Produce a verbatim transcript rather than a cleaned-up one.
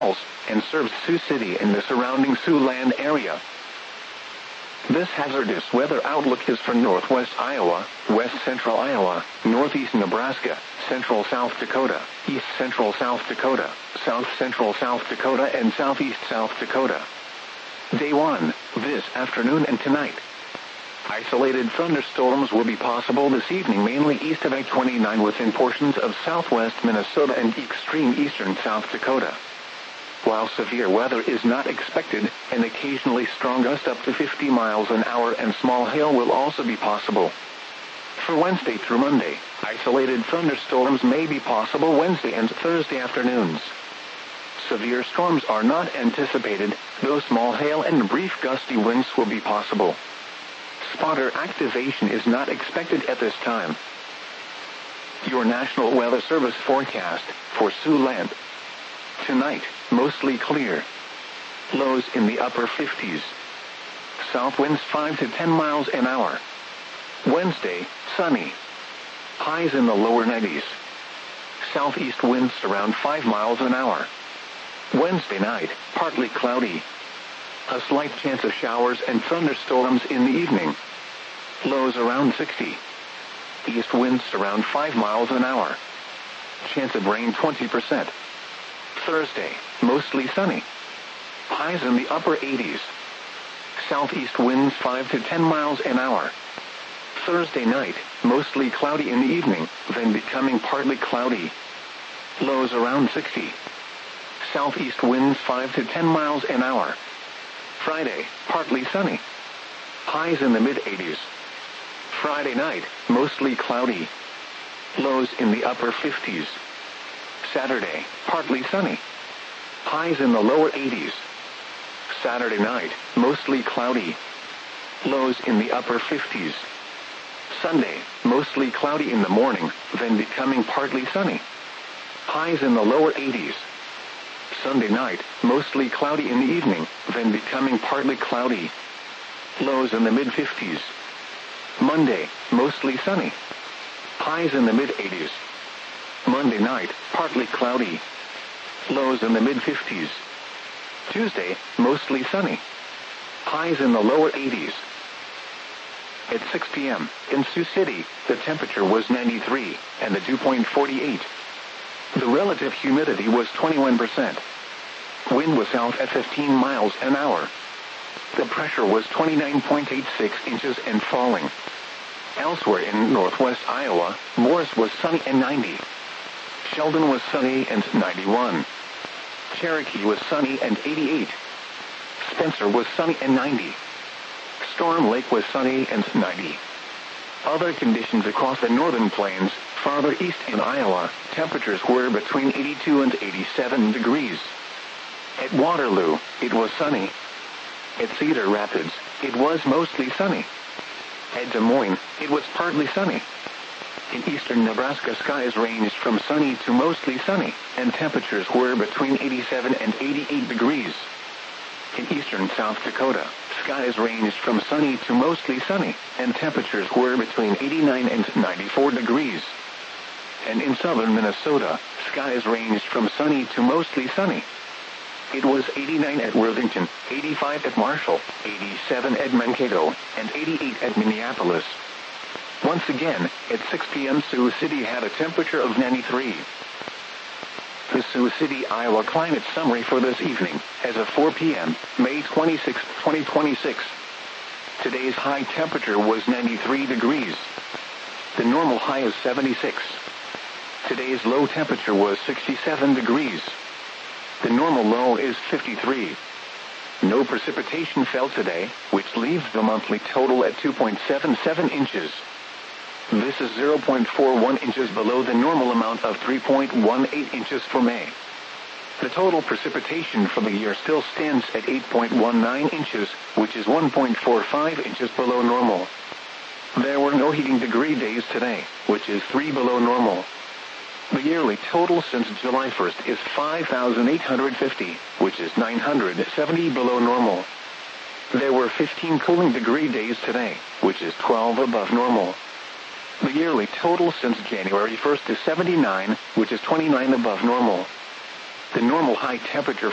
and serves Sioux City and the surrounding Siouxland area. This hazardous weather outlook is for northwest Iowa, west central Iowa, northeast Nebraska, central South Dakota, east central South Dakota, south central South Dakota, and southeast South Dakota. Day one, this afternoon and tonight. Isolated thunderstorms will be possible this evening mainly east of I twenty-nine within portions of southwest Minnesota and extreme eastern South Dakota. While severe weather is not expected, an occasionally strong gust up to fifty miles an hour and small hail will also be possible. For Wednesday through Monday, isolated thunderstorms may be possible Wednesday and Thursday afternoons. Severe storms are not anticipated, though small hail and brief gusty winds will be possible. Spotter activation is not expected at this time. Your National Weather Service forecast for Siouxland. Tonight, mostly clear. Lows in the upper fifties. South winds five to ten miles an hour. Wednesday, sunny. Highs in the lower nineties. Southeast winds around five miles an hour. Wednesday night, partly cloudy. A slight chance of showers and thunderstorms in the evening. Lows around sixty. East winds around five miles an hour. Chance of rain twenty percent. Thursday, mostly sunny. Highs in the upper eighties. Southeast winds five to ten miles an hour. Thursday night, mostly cloudy in the evening, then becoming partly cloudy. Lows around sixty. Southeast winds five to ten miles an hour. Friday, partly sunny. Highs in the mid-eighties. Friday night, mostly cloudy. Lows in the upper fifties. Saturday, partly sunny. Highs in the lower eighties. Saturday night, mostly cloudy. Lows in the upper fifties. Sunday, mostly cloudy in the morning, then becoming partly sunny. Highs in the lower eighties. Sunday night, mostly cloudy in the evening, then becoming partly cloudy. Lows in the mid-fifties. Monday, mostly sunny. Highs in the mid-eighties. Monday night, partly cloudy. Lows in the mid-fifties. Tuesday, mostly sunny. Highs in the lower eighties. At six p m, in Sioux City, the temperature was ninety-three, and the dew point forty-eight. The relative humidity was twenty-one percent. Wind was south at fifteen miles an hour. The pressure was twenty-nine point eight six inches and falling. Elsewhere in northwest Iowa, Morris was sunny and ninety. Sheldon was sunny and ninety-one. Cherokee was sunny and eighty-eight. Spencer was sunny and ninety. Storm Lake was sunny and ninety. Other conditions across the northern plains, farther east in Iowa, temperatures were between eighty-two and eighty-seven degrees. At Waterloo, it was sunny. At Cedar Rapids, it was mostly sunny. At Des Moines, it was partly sunny. In eastern Nebraska, skies ranged from sunny to mostly sunny, and temperatures were between eighty-seven and eighty-eight degrees. In eastern South Dakota, skies ranged from sunny to mostly sunny, and temperatures were between eighty-nine and ninety-four degrees. And in southern Minnesota, skies ranged from sunny to mostly sunny. It was eighty-nine at Worthington, eighty-five at Marshall, eighty-seven at Mankato, and eighty-eight at Minneapolis. Once again, at six p m Sioux City had a temperature of ninety-three. The Sioux City, Iowa climate summary for this evening, as of four p m, May twenty-sixth, twenty twenty-six. Today's high temperature was ninety-three degrees. The normal high is seventy-six. Today's low temperature was sixty-seven degrees. The normal low is fifty-three. No precipitation fell today, which leaves the monthly total at two point seven seven inches. This is zero point four one inches below the normal amount of three point one eight inches for May. The total precipitation for the year still stands at eight point one nine inches, which is one point four five inches below normal. There were no heating degree days today, which is three below normal. The yearly total since July first is five thousand eight hundred fifty, which is nine hundred seventy below normal. There were fifteen cooling degree days today, which is twelve above normal. The yearly total since January first is seventy-nine, which is twenty-nine above normal. The normal high temperature